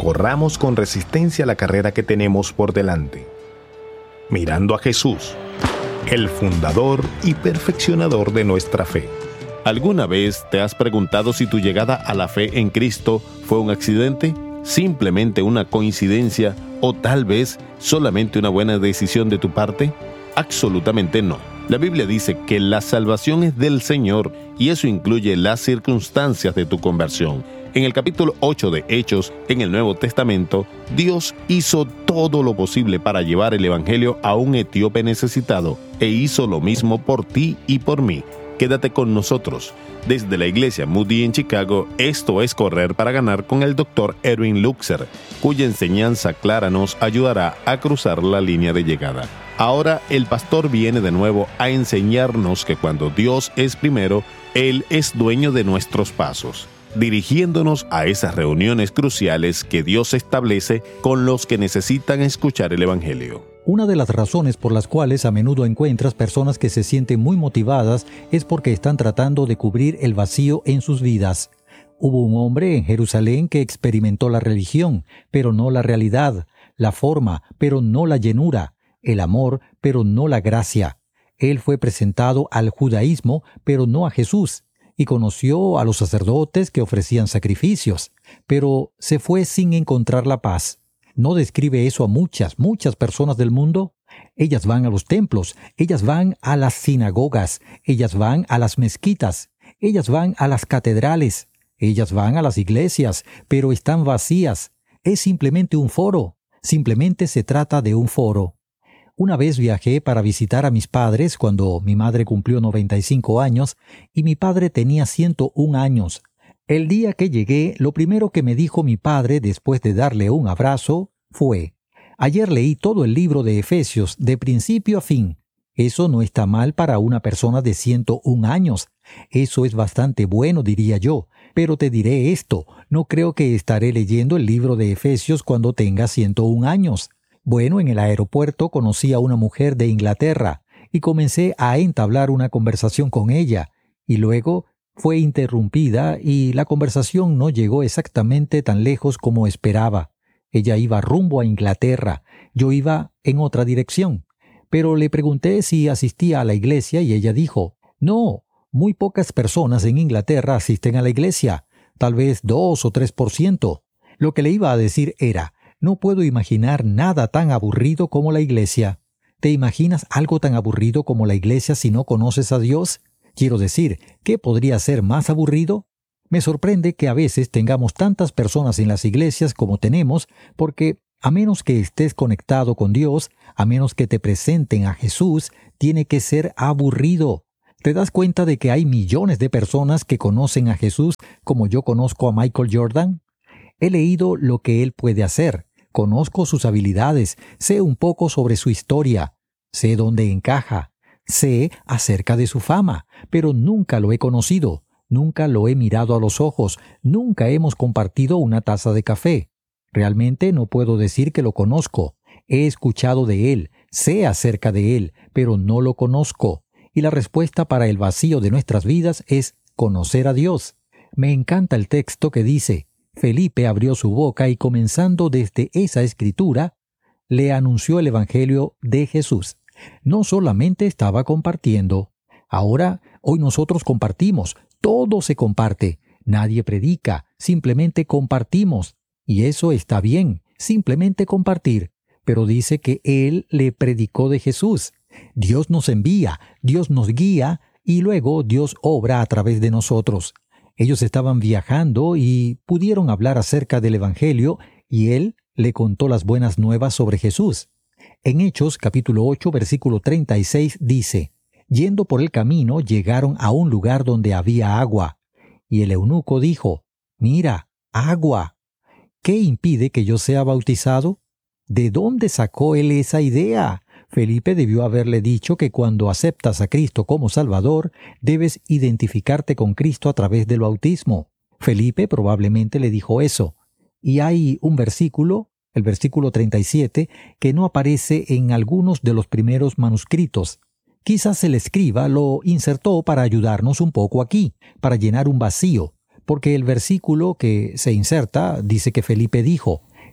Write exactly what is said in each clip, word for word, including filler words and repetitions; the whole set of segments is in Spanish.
corramos con resistencia la carrera que tenemos por delante, mirando a Jesús, el fundador y perfeccionador de nuestra fe. ¿Alguna vez te has preguntado si tu llegada a la fe en Cristo fue un accidente, simplemente una coincidencia o tal vez solamente una buena decisión de tu parte? Absolutamente no. La Biblia dice que la salvación es del Señor y eso incluye las circunstancias de tu conversión. En el capítulo ocho de Hechos, en el Nuevo Testamento, Dios hizo todo lo posible para llevar el Evangelio a un etíope necesitado e hizo lo mismo por ti y por mí. Quédate con nosotros. Desde la iglesia Moody en Chicago, esto es Correr para Ganar con el doctor Erwin Luxer, cuya enseñanza clara nos ayudará a cruzar la línea de llegada. Ahora el pastor viene de nuevo a enseñarnos que cuando Dios es primero, Él es dueño de nuestros pasos, dirigiéndonos a esas reuniones cruciales que Dios establece con los que necesitan escuchar el Evangelio. Una de las razones por las cuales a menudo encuentras personas que se sienten muy motivadas es porque están tratando de cubrir el vacío en sus vidas. Hubo un hombre en Jerusalén que experimentó la religión, pero no la realidad, la forma, pero no la llenura, el amor, pero no la gracia. Él fue presentado al judaísmo, pero no a Jesús, y conoció a los sacerdotes que ofrecían sacrificios, pero se fue sin encontrar la paz. ¿No describe eso a muchas, muchas personas del mundo? Ellas van a los templos, ellas van a las sinagogas, ellas van a las mezquitas, ellas van a las catedrales, ellas van a las iglesias, pero están vacías. Es simplemente un foro, simplemente se trata de un foro. Una vez viajé para visitar a mis padres cuando mi madre cumplió noventa y cinco años y mi padre tenía ciento un años. El día que llegué, lo primero que me dijo mi padre después de darle un abrazo fue: «Ayer leí todo el libro de Efesios de principio a fin». Eso no está mal para una persona de ciento un años. Eso es bastante bueno, diría yo. Pero te diré esto, no creo que estaré leyendo el libro de Efesios cuando tenga ciento un años. Bueno, en el aeropuerto conocí a una mujer de Inglaterra y comencé a entablar una conversación con ella, y luego fue interrumpida y la conversación no llegó exactamente tan lejos como esperaba. Ella iba rumbo a Inglaterra, yo iba en otra dirección. Pero le pregunté si asistía a la iglesia y ella dijo: «No, muy pocas personas en Inglaterra asisten a la iglesia, tal vez dos o tres por ciento». Lo que le iba a decir era: «No puedo imaginar nada tan aburrido como la iglesia». ¿Te imaginas algo tan aburrido como la iglesia si no conoces a Dios? Quiero decir, ¿qué podría ser más aburrido? Me sorprende que a veces tengamos tantas personas en las iglesias como tenemos, porque a menos que estés conectado con Dios, a menos que te presenten a Jesús, tiene que ser aburrido. ¿Te das cuenta de que hay millones de personas que conocen a Jesús como yo conozco a Michael Jordan? He leído lo que él puede hacer, conozco sus habilidades, sé un poco sobre su historia, sé dónde encaja. Sé acerca de su fama, pero nunca lo he conocido, nunca lo he mirado a los ojos, nunca hemos compartido una taza de café. Realmente no puedo decir que lo conozco. He escuchado de él, sé acerca de él, pero no lo conozco. Y la respuesta para el vacío de nuestras vidas es conocer a Dios. Me encanta el texto que dice: Felipe abrió su boca y comenzando desde esa escritura, le anunció el Evangelio de Jesús. No solamente estaba compartiendo. Ahora, hoy nosotros compartimos. Todo se comparte. Nadie predica. Simplemente compartimos. Y eso está bien. Simplemente compartir. Pero dice que Él le predicó de Jesús. Dios nos envía. Dios nos guía. Y luego Dios obra a través de nosotros. Ellos estaban viajando y pudieron hablar acerca del Evangelio y Él le contó las buenas nuevas sobre Jesús. En Hechos capítulo ocho versículo treinta y seis dice: Yendo por el camino llegaron a un lugar donde había agua. Y el eunuco dijo: Mira, agua. ¿Qué impide que yo sea bautizado? ¿De dónde sacó él esa idea? Felipe debió haberle dicho que cuando aceptas a Cristo como Salvador, debes identificarte con Cristo a través del bautismo. Felipe probablemente le dijo eso. Y hay un versículo, el versículo treinta y siete, que no aparece en algunos de los primeros manuscritos. Quizás el escriba lo insertó para ayudarnos un poco aquí, para llenar un vacío, porque el versículo que se inserta dice que Felipe dijo: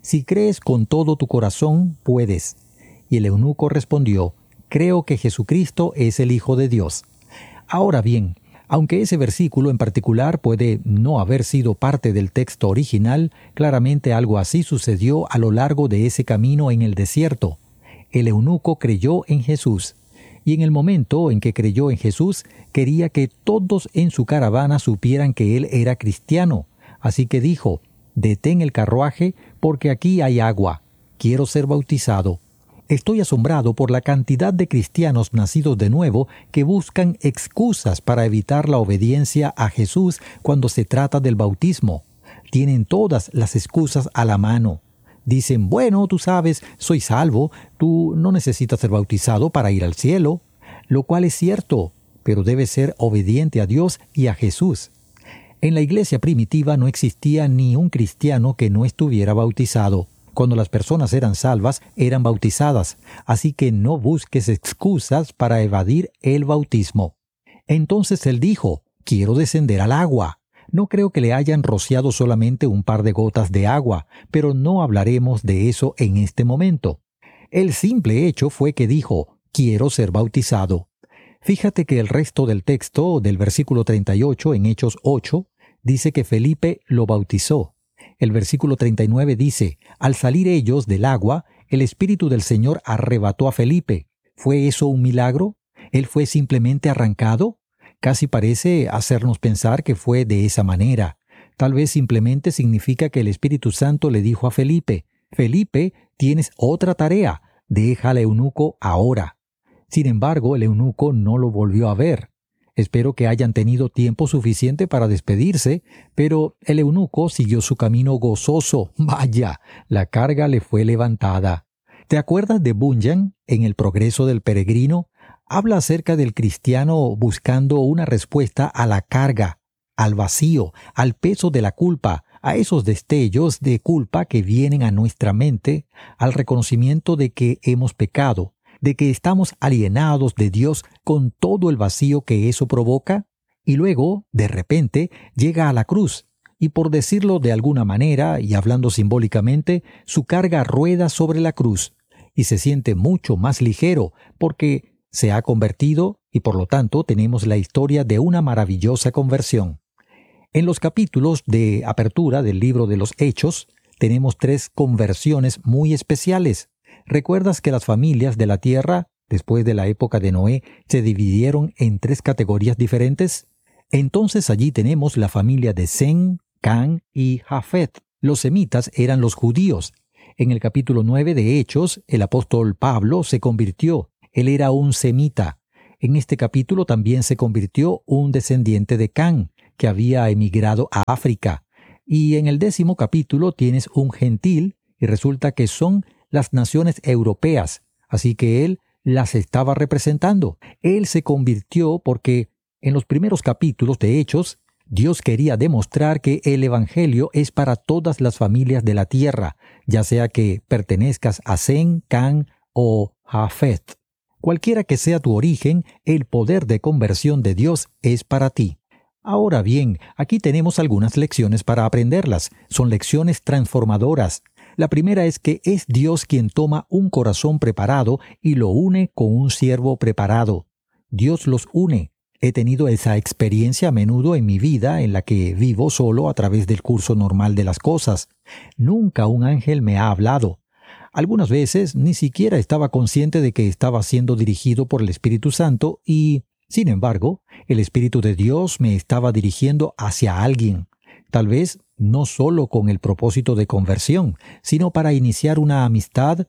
Si crees con todo tu corazón, puedes. Y el eunuco respondió, creo que Jesucristo es el Hijo de Dios. Ahora bien, aunque ese versículo en particular puede no haber sido parte del texto original, claramente algo así sucedió a lo largo de ese camino en el desierto. El eunuco creyó en Jesús, y en el momento en que creyó en Jesús, quería que todos en su caravana supieran que él era cristiano. Así que dijo, detén el carruaje porque aquí hay agua. Quiero ser bautizado. Estoy asombrado por la cantidad de cristianos nacidos de nuevo que buscan excusas para evitar la obediencia a Jesús cuando se trata del bautismo. Tienen todas las excusas a la mano. Dicen, bueno, tú sabes, soy salvo, tú no necesitas ser bautizado para ir al cielo, lo cual es cierto, pero debes ser obediente a Dios y a Jesús. En la iglesia primitiva no existía ni un cristiano que no estuviera bautizado. Cuando las personas eran salvas, eran bautizadas, así que no busques excusas para evadir el bautismo. Entonces él dijo, quiero descender al agua. No creo que le hayan rociado solamente un par de gotas de agua, pero no hablaremos de eso en este momento. El simple hecho fue que dijo, quiero ser bautizado. Fíjate que el resto del texto, del versículo treinta y ocho en Hechos ocho, dice que Felipe lo bautizó. El versículo treinta y nueve dice, al salir ellos del agua, el Espíritu del Señor arrebató a Felipe. ¿Fue eso un milagro? ¿Él fue simplemente arrancado? Casi parece hacernos pensar que fue de esa manera. Tal vez simplemente significa que el Espíritu Santo le dijo a Felipe, Felipe, tienes otra tarea, deja al eunuco ahora. Sin embargo, el eunuco no lo volvió a ver. Espero que hayan tenido tiempo suficiente para despedirse, pero el eunuco siguió su camino gozoso. Vaya, la carga le fue levantada. ¿Te acuerdas de Bunyan en El progreso del peregrino? Habla acerca del cristiano buscando una respuesta a la carga, al vacío, al peso de la culpa, a esos destellos de culpa que vienen a nuestra mente, al reconocimiento de que hemos pecado, de que estamos alienados de Dios con todo el vacío que eso provoca, y luego, de repente, llega a la cruz, y por decirlo de alguna manera, y hablando simbólicamente, su carga rueda sobre la cruz, y se siente mucho más ligero, porque se ha convertido, y por lo tanto tenemos la historia de una maravillosa conversión. En los capítulos de apertura del libro de los Hechos, tenemos tres conversiones muy especiales. ¿Recuerdas que las familias de la tierra, después de la época de Noé, se dividieron en tres categorías diferentes? Entonces allí tenemos la familia de Sem, Can y Jafet. Los semitas eran los judíos. En el capítulo nueve de Hechos, el apóstol Pablo se convirtió. Él era un semita. En este capítulo también se convirtió un descendiente de Can, que había emigrado a África. Y en el décimo capítulo tienes un gentil, y resulta que son las naciones europeas, así que él las estaba representando. Él se convirtió porque en los primeros capítulos de Hechos, Dios quería demostrar que el Evangelio es para todas las familias de la tierra, ya sea que pertenezcas a Sem, Can o Jafet. Cualquiera que sea tu origen, el poder de conversión de Dios es para ti. Ahora bien, aquí tenemos algunas lecciones para aprenderlas. Son lecciones transformadoras. La primera es que es Dios quien toma un corazón preparado y lo une con un siervo preparado. Dios los une. He tenido esa experiencia a menudo en mi vida en la que vivo solo a través del curso normal de las cosas. Nunca un ángel me ha hablado. Algunas veces ni siquiera estaba consciente de que estaba siendo dirigido por el Espíritu Santo y, sin embargo, el Espíritu de Dios me estaba dirigiendo hacia alguien. Tal vez no solo con el propósito de conversión, sino para iniciar una amistad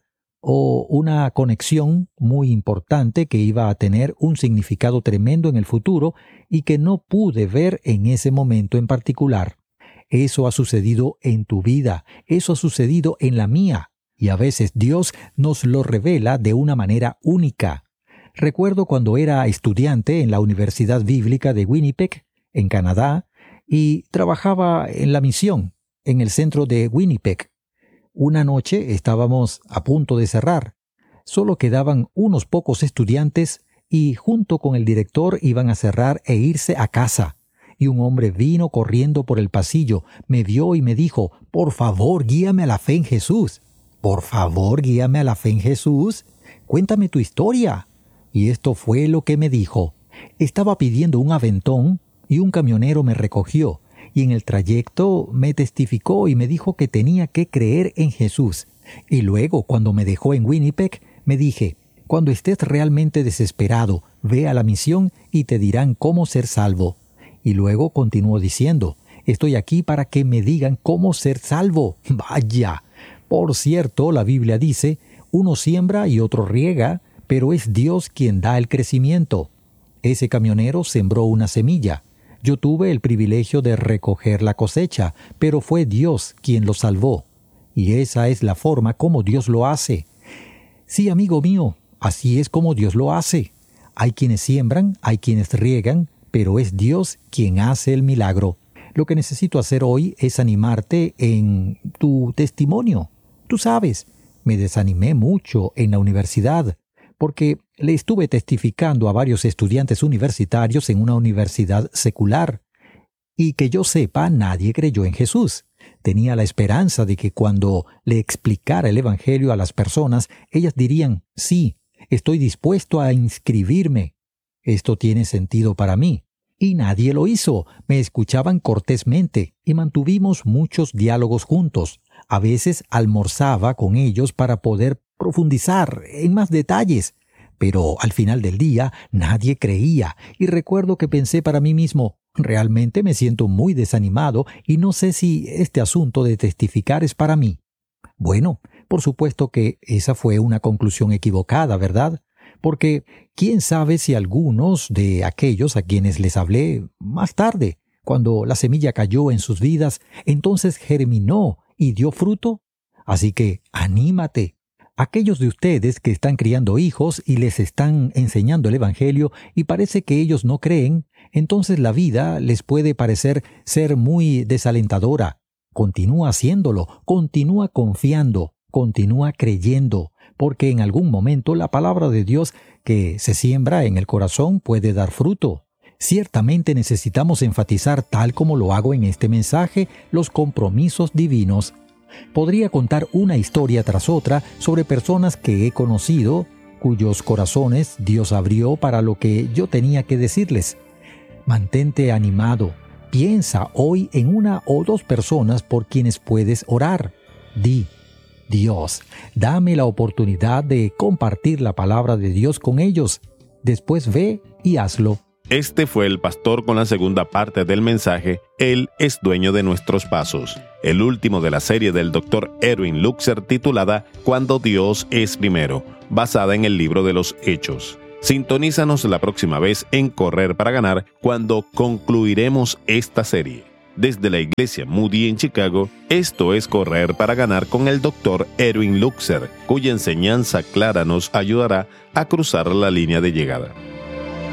o una conexión muy importante que iba a tener un significado tremendo en el futuro y que no pude ver en ese momento en particular. Eso ha sucedido en tu vida, eso ha sucedido en la mía, y a veces Dios nos lo revela de una manera única. Recuerdo cuando era estudiante en la Universidad Bíblica de Winnipeg, en Canadá, y trabajaba en la misión, en el centro de Winnipeg. Una noche estábamos a punto de cerrar. Solo quedaban unos pocos estudiantes y junto con el director iban a cerrar e irse a casa. y un hombre vino corriendo por el pasillo, me vio y me dijo, «Por favor, guíame a la fe en Jesús». «Por favor, guíame a la fe en Jesús. Cuéntame tu historia». Y esto fue lo que me dijo. Estaba pidiendo un aventón y un camionero me recogió, y en el trayecto me testificó y me dijo que tenía que creer en Jesús. Y luego, cuando me dejó en Winnipeg, me dije, «Cuando estés realmente desesperado, ve a la misión y te dirán cómo ser salvo». Y luego continuó diciendo, «Estoy aquí para que me digan cómo ser salvo». ¡Vaya! Por cierto, la Biblia dice, uno siembra y otro riega, pero es Dios quien da el crecimiento. Ese camionero sembró una semilla. Yo tuve el privilegio de recoger la cosecha, pero fue Dios quien lo salvó. Y esa es la forma como Dios lo hace. Sí, amigo mío, así es como Dios lo hace. Hay quienes siembran, hay quienes riegan, pero es Dios quien hace el milagro. Lo que necesito hacer hoy es animarte en tu testimonio. Tú sabes, me desanimé mucho en la universidad, porque le estuve testificando a varios estudiantes universitarios en una universidad secular. Y que yo sepa, nadie creyó en Jesús. Tenía la esperanza de que cuando le explicara el Evangelio a las personas, ellas dirían, «Sí, estoy dispuesto a inscribirme. Esto tiene sentido para mí». Y nadie lo hizo. Me escuchaban cortésmente y mantuvimos muchos diálogos juntos. A veces almorzaba con ellos para poder profundizar en más detalles. Pero al final del día nadie creía y recuerdo que pensé para mí mismo, realmente me siento muy desanimado y no sé si este asunto de testificar es para mí. Bueno, por supuesto que esa fue una conclusión equivocada, ¿verdad? Porque quién sabe si algunos de aquellos a quienes les hablé más tarde, cuando la semilla cayó en sus vidas, entonces germinó y dio fruto. Así que anímate. Aquellos de ustedes que están criando hijos y les están enseñando el Evangelio y parece que ellos no creen, entonces la vida les puede parecer ser muy desalentadora. Continúa haciéndolo, continúa confiando, continúa creyendo, porque en algún momento la palabra de Dios que se siembra en el corazón puede dar fruto. Ciertamente necesitamos enfatizar, tal como lo hago en este mensaje, los compromisos divinos. Podría contar una historia tras otra sobre personas que he conocido, cuyos corazones Dios abrió para lo que yo tenía que decirles. Mantente animado. Piensa hoy en una o dos personas por quienes puedes orar. Di, Dios, dame la oportunidad de compartir la palabra de Dios con ellos. Después ve y hazlo. Este fue el pastor con la segunda parte del mensaje, Él es dueño de nuestros pasos, el último de la serie del doctor Erwin Lutzer titulada Cuando Dios es primero, basada en el libro de los Hechos. Sintonízanos la próxima vez en Correr para Ganar cuando concluiremos esta serie. Desde la iglesia Moody en Chicago, esto es Correr para Ganar con el doctor Erwin Lutzer, cuya enseñanza clara nos ayudará a cruzar la línea de llegada.